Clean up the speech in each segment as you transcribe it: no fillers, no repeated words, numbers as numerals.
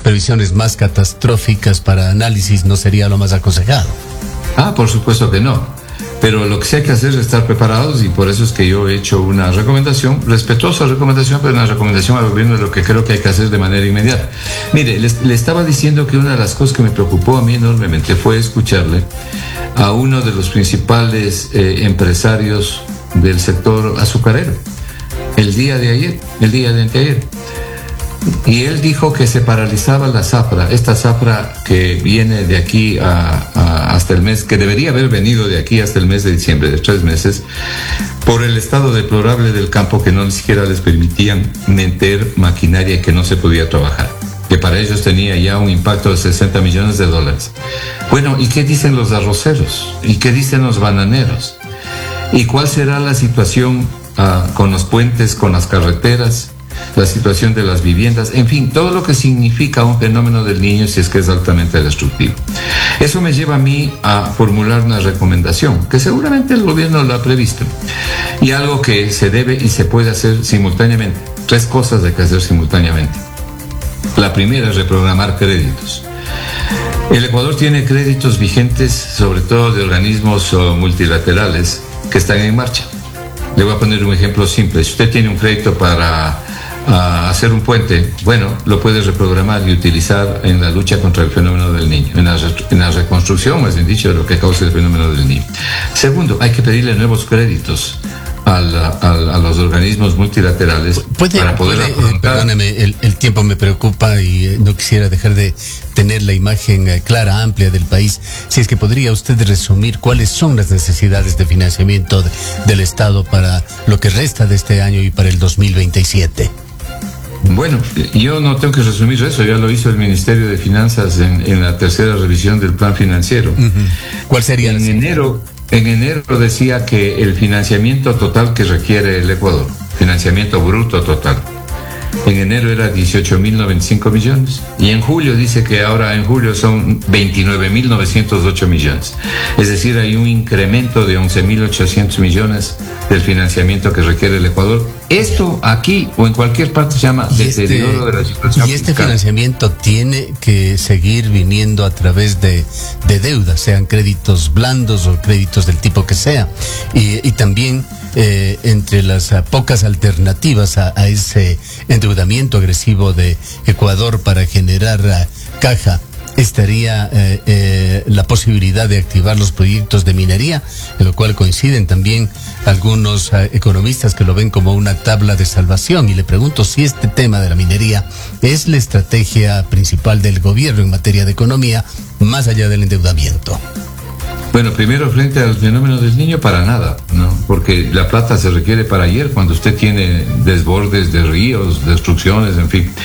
previsiones más catastróficas para análisis no sería lo más aconsejado. Por supuesto que no. Pero lo que sí hay que hacer es estar preparados, y por eso es que yo he hecho una recomendación, respetuosa recomendación, pero una recomendación al gobierno de lo que creo que hay que hacer de manera inmediata. Mire, le estaba diciendo que una de las cosas que me preocupó a mí enormemente fue escucharle a uno de los principales empresarios del sector azucarero el día de anteayer. Y él dijo que se paralizaba la zafra, esta zafra que viene de aquí hasta el mes, que debería haber venido de aquí hasta el mes de diciembre, de 3 meses, por el estado deplorable del campo, que no ni siquiera les permitían meter maquinaria y que no se podía trabajar, que para ellos tenía ya un impacto de $60 millones. Bueno, ¿y qué dicen los arroceros? ¿Y qué dicen los bananeros? ¿Y cuál será la situación con los puentes, con las carreteras? La situación de las viviendas, en fin, todo lo que significa un fenómeno del Niño, si es que es altamente destructivo. Eso me lleva a mí a formular una recomendación, que seguramente el gobierno lo ha previsto, y algo que se debe y se puede hacer simultáneamente. 3 cosas hay que hacer simultáneamente. La primera es reprogramar créditos. El Ecuador tiene créditos vigentes, sobre todo de organismos multilaterales, que están en marcha. Le voy a poner un ejemplo simple. Si usted tiene un crédito para hacer un puente, bueno, lo puede reprogramar y utilizar en la lucha contra el fenómeno del Niño, en la reconstrucción, más bien dicho, de lo que causa el fenómeno del Niño. Segundo, hay que pedirle nuevos créditos a los organismos multilaterales para poder afrontar. Perdóneme, el tiempo me preocupa y no quisiera dejar de tener la imagen clara, amplia del país. Si es que podría usted resumir cuáles son las necesidades de financiamiento del Estado para lo que resta de este año y para el 2027. Bueno, yo no tengo que resumir eso, ya lo hizo el Ministerio de Finanzas en la tercera revisión del plan financiero. ¿Cuál sería? En enero decía que el financiamiento total que requiere el Ecuador, financiamiento bruto total, en enero era 18.095 millones, y en julio dice que ahora en julio son 29.908 millones. Es decir, hay un incremento de 11.800 millones del financiamiento que requiere el Ecuador. Esto aquí o en cualquier parte se llama deterioro de la situación fiscal. Y fiscal. Financiamiento tiene que seguir viniendo a través de deuda, sean créditos blandos o créditos del tipo que sea. Y también entre las pocas alternativas a ese endeudamiento agresivo de Ecuador para generar caja, estaría la posibilidad de activar los proyectos de minería, en lo cual coinciden también algunos economistas que lo ven como una tabla de salvación. Y le pregunto si este tema de la minería es la estrategia principal del gobierno en materia de economía, más allá del endeudamiento. Bueno, primero, frente al fenómeno del Niño, para nada, ¿no? Porque la plata se requiere para ayer, cuando usted tiene desbordes de ríos, destrucciones, en fin.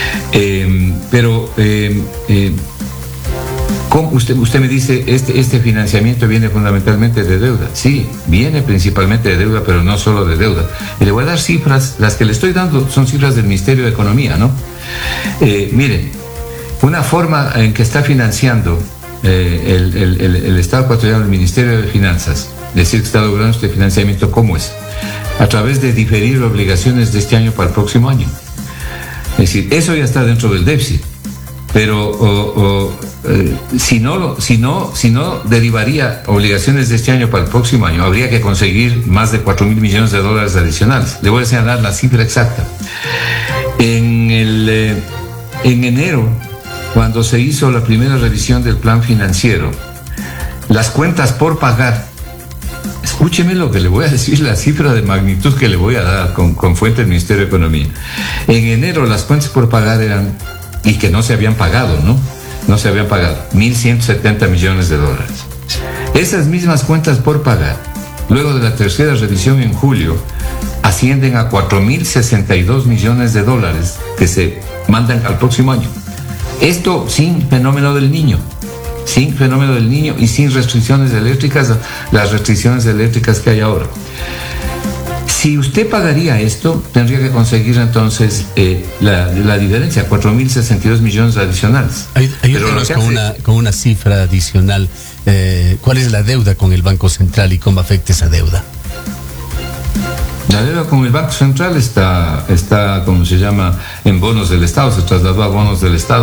¿Cómo usted me dice, este financiamiento viene fundamentalmente de deuda? Sí, viene principalmente de deuda, pero no solo de deuda. Y le voy a dar cifras, las que le estoy dando son cifras del Ministerio de Economía, ¿no? Miren, una forma en que está financiando el Estado ecuatoriano, el Ministerio de Finanzas, decir que está logrando este financiamiento, ¿cómo es? A través de diferir obligaciones de este año para el próximo año. Es decir, eso ya está dentro del déficit, pero si no derivaría obligaciones de este año para el próximo año, habría que conseguir más de $4.000 millones adicionales. Le voy a señalar la cifra exacta. En enero, cuando se hizo la primera revisión del plan financiero, las cuentas por pagar, escúcheme lo que le voy a decir, la cifra de magnitud que le voy a dar con fuente del Ministerio de Economía. En enero las cuentas por pagar eran, y que no se habían pagado, no se habían pagado, $1.170 millones. Esas mismas cuentas por pagar, luego de la tercera revisión en julio, ascienden a $4.062 millones que se mandan al próximo año. Esto sin fenómeno del Niño y sin restricciones eléctricas, las restricciones eléctricas que hay ahora. Si usted pagaría esto, tendría que conseguir entonces la diferencia, 4.062 millones adicionales. Ayúdenos con una cifra adicional. ¿Cuál es la deuda con el Banco Central y cómo afecta esa deuda? La deuda con el Banco Central está, ¿cómo se llama?, en bonos del Estado, se trasladó a bonos del Estado.